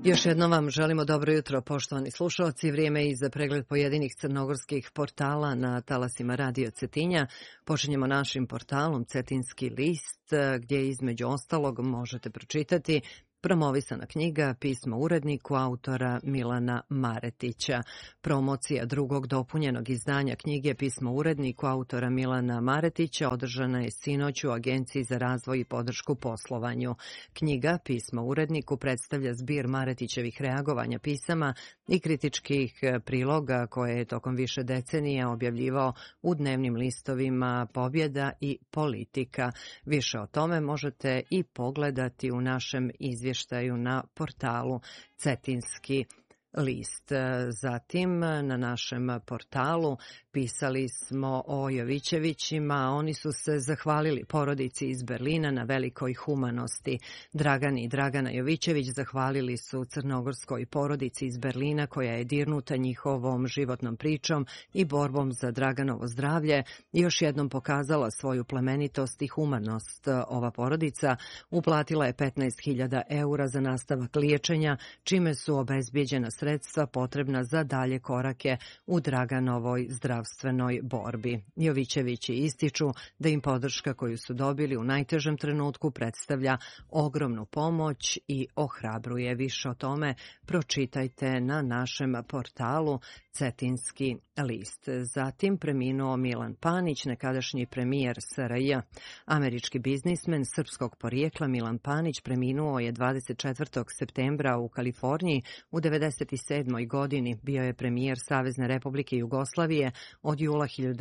Još jednom vam želimo dobro jutro, poštovani slušalci. Vrijeme je i za pregled pojedinih crnogorskih portala na talasima Radio Cetinja. Počinjemo našim portalom Cetinski list, gdje između ostalog možete pročitati promovisana knjiga Pismo uredniku autora Milana Maretića. Promocija drugog dopunjenog izdanja knjige Pismo uredniku autora Milana Maretića održana je sinoć u Agenciji za razvoj i podršku poslovanju. Knjiga Pismo uredniku predstavlja zbir Maretićevih reagovanja pisama i kritičkih priloga koje je tokom više decenija objavljivao u dnevnim listovima Pobjeda i Politika. Više o tome možete i pogledati u našem izvještaju na portalu Cetinski list. Zatim na našem portalu pisali smo o Jovićevićima, oni su se zahvalili porodici iz Berlina na velikoj humanosti. Dragan i Dragana Jovićević zahvalili su crnogorskoj porodici iz Berlina koja je dirnuta njihovom životnom pričom i borbom za Draganovo zdravlje i još jednom pokazala svoju plemenitost i humanost. Ova porodica uplatila je 15.000 eura za nastavak liječenja, čime su obezbijeđena sredstva potrebna za dalje korake u Draganovoj zdravstvenoj borbi. Jovićevići ističu da im podrška koju su dobili u najtežem trenutku predstavlja ogromnu pomoć i ohrabruje. Više o tome pročitajte na našem portalu Cetinski list. Zatim preminuo Milan Panić, nekadašnji premijer SRJ. Američki biznismen srpskog porijekla Milan Panić preminuo je 24. septembra u Kaliforniji u 97. godini. Bio je premijer Savezne Republike Jugoslavije od jula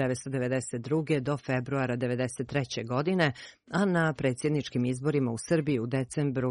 1992. do februara 1993. godine, a na predsjedničkim izborima u Srbiji u decembru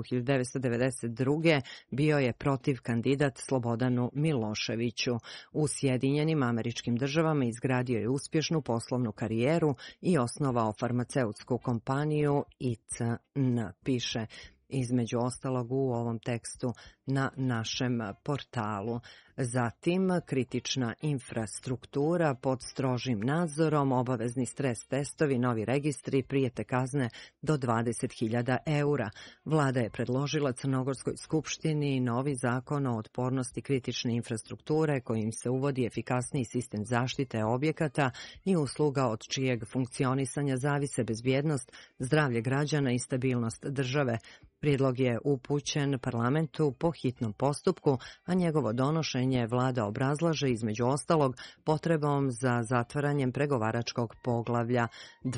1992. bio je protiv kandidat Slobodanu Miloševiću. U Sjedinjenim Američkim Državama izgradio je uspješnu poslovnu karijeru i osnovao farmaceutsku kompaniju ICN, piše između ostalog u ovom tekstu na našem portalu. Zatim, kritična infrastruktura pod strožim nadzorom, obavezni stres testovi, novi registri, prijete kazne do 20.000 eura. Vlada je predložila Crnogorskoj skupštini novi zakon o otpornosti kritične infrastrukture kojim se uvodi efikasniji sistem zaštite objekata i usluga od čijeg funkcionisanja zavise bezbjednost, zdravlje građana i stabilnost države. Prijedlog je upućen parlamentu po hitnom postupku, a njegovo donošenje vlada obrazlaže između ostalog potrebom za zatvaranjem pregovaračkog poglavlja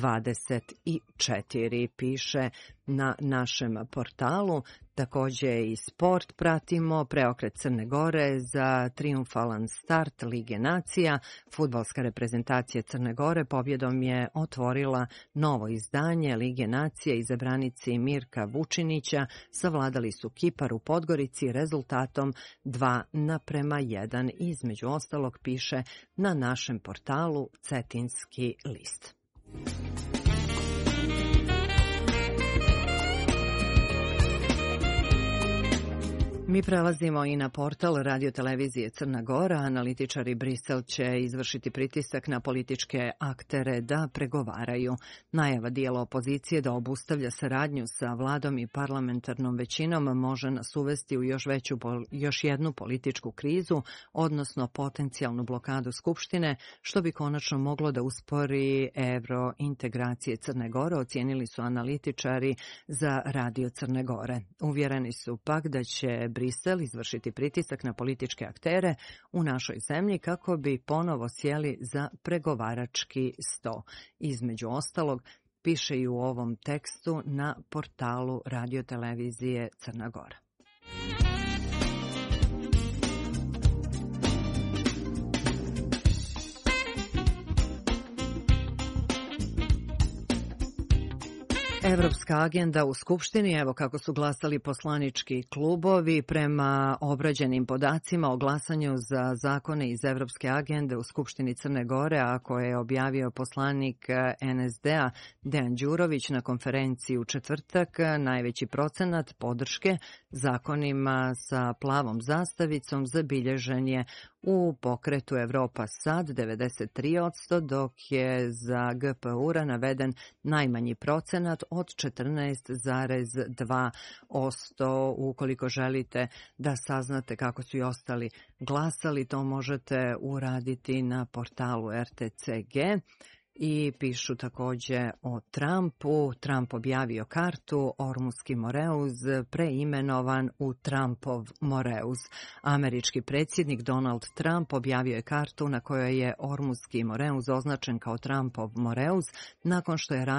24, piše na našem portalu. Također i sport pratimo, preokret Crne Gore za triumfalan start Lige nacija. Fudbalska reprezentacija Crne Gore pobjedom je otvorila novo izdanje Lige nacija. Izabranici Mirka Vučinića savladali su Kipar u Podgorici rezultatom 2:1. Između ostalog piše na našem portalu Cetinski list. Mi prelazimo i na portal radiotelevizije Crna Gora. Analitičari Brisel će izvršiti pritisak na političke aktere da pregovaraju. Najava dijela opozicije da obustavlja saradnju sa vladom i parlamentarnom većinom može nas uvesti u još jednu političku krizu, odnosno potencijalnu blokadu Skupštine, što bi konačno moglo da uspori evrointegracije Crne Gore, ocijenili su analitičari za Radio Crne Gore. Uvjereni su pak da će Brisel izvršiti pritisak na političke aktere u našoj zemlji kako bi ponovo sjeli za pregovarački sto. Između ostalog, piše i u ovom tekstu na portalu radiotelevizije Crna Gora. Evropska agenda u Skupštini, evo kako su glasali poslanički klubovi. Prema obrađenim podacima o glasanju za zakone iz Evropske agende u Skupštini Crne Gore, a koje je objavio poslanik NSD-a Dejan Đurović na konferenciji u četvrtak, najveći procenat podrške zakonima sa plavom zastavicom zabilježen je u pokretu Evropa Sad 93%, dok je za GPU-ra naveden najmanji procenat od 14,2%. Ukoliko želite da saznate kako su i ostali glasali, to možete uraditi na portalu RTCG. I pišu takođe o Trumpu. Trump objavio kartu Ormuski Moreuz, preimenovan u Trumpov Moreuz. Američki predsjednik Donald Trump objavio je kartu na kojoj je Ormuski Moreuz označen kao Trumpov Moreuz nakon što je